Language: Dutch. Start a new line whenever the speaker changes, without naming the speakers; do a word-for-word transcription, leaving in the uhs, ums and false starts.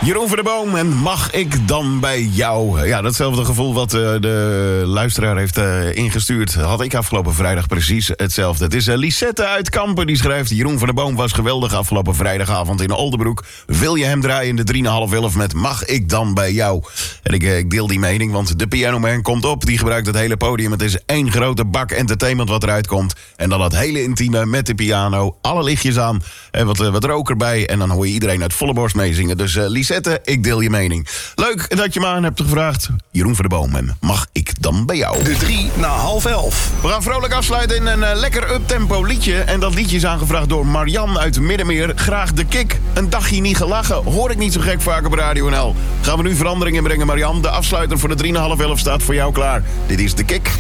Jeroen van der Boom en mag ik dan bij jou? Ja, datzelfde gevoel wat uh, de luisteraar heeft uh, ingestuurd... had ik afgelopen vrijdag precies hetzelfde. Het is uh, Lisette uit Kampen die schrijft... Jeroen van der Boom was geweldig afgelopen vrijdagavond in Oldenbroek. Wil je hem draaien in de drie en een half elf met mag ik dan bij jou? En ik, uh, ik deel die mening, want de Pianoman komt op. Die gebruikt het hele podium. Het is één grote bak entertainment wat eruit komt. En dan dat hele intieme met de piano. Alle lichtjes aan en wat, uh, wat rook erbij. En dan hoor je iedereen uit volle borst meezingen. Dus uh, Lisette, ik deel je mening. Leuk dat je me aan hebt gevraagd. Jeroen van der Boom en mag ik dan bij jou?
De drie na half elf.
We gaan vrolijk afsluiten in een uh, lekker uptempo liedje. En dat liedje is aangevraagd door Marian uit Middenmeer. Graag de kick. Een dagje niet gelachen. Hoor ik niet zo gek vaak op Radio N L. Gaan we nu veranderingen brengen, Marian. De afsluiter voor de drie na half elf staat voor jou klaar. Dit is de kick.